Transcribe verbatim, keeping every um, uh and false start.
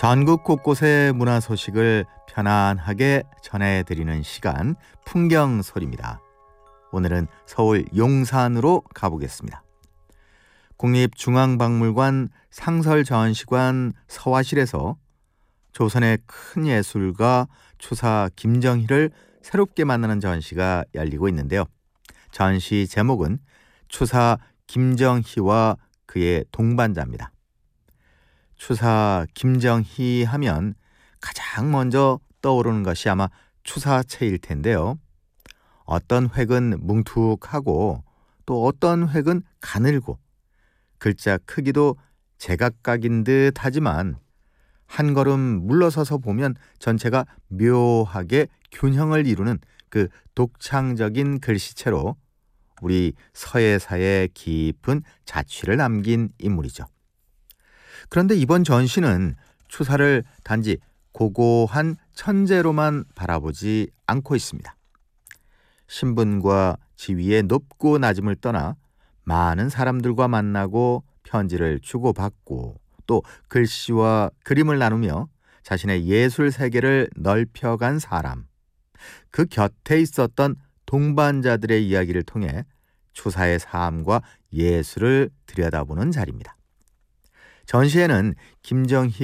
전국 곳곳의 문화 소식을 편안하게 전해드리는 시간, 풍경소리입니다. 오늘은 서울 용산으로 가보겠습니다. 국립중앙박물관 상설전시관 서화실에서 조선의 큰 예술가 추사 김정희를 새롭게 만나는 전시가 열리고 있는데요. 전시 제목은 추사 김정희와 그의 동반자입니다. 추사 김정희 하면 가장 먼저 떠오르는 것이 아마 추사체일 텐데요. 어떤 획은 뭉툭하고 또 어떤 획은 가늘고 글자 크기도 제각각인 듯 하지만 한 걸음 물러서서 보면 전체가 묘하게 균형을 이루는 그 독창적인 글씨체로 우리 서예사의 깊은 자취를 남긴 인물이죠. 그런데 이번 전시는 추사를 단지 고고한 천재로만 바라보지 않고 있습니다. 신분과 지위의 높고 낮음을 떠나 많은 사람들과 만나고 편지를 주고받고 또 글씨와 그림을 나누며 자신의 예술 세계를 넓혀간 사람, 그 곁에 있었던 동반자들의 이야기를 통해 추사의 삶과 예술을 들여다보는 자리입니다. 전시회는 김정희